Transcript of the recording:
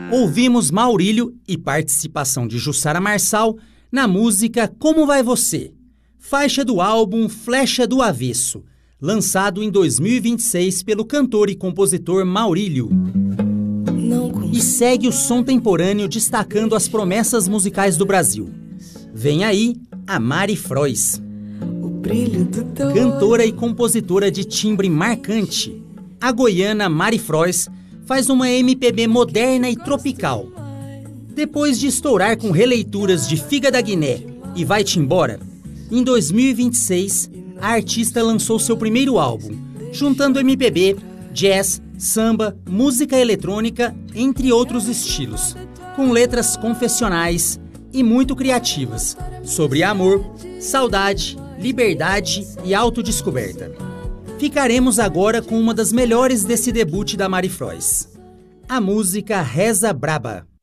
Ouvimos Maurílio e participação de Jussara Marçal na música Como Vai Você, faixa do álbum Flecha do Avesso, lançado em 2026 pelo cantor e compositor Maurílio. E segue o som temporâneo destacando as promessas musicais do Brasil. Vem aí a Mari Frois. Cantora e compositora de timbre marcante, a goiana Mari Frois faz uma MPB moderna e tropical. Depois de estourar com releituras de Figa da Guiné e Vai-te Embora, em 2026 a artista lançou seu primeiro álbum, juntando MPB, jazz, samba, música eletrônica, entre outros estilos, com letras confessionais e muito criativas, sobre amor, saudade, liberdade e autodescoberta. Ficaremos agora com uma das melhores desse debut da Mari Frois, a música Reza Braba.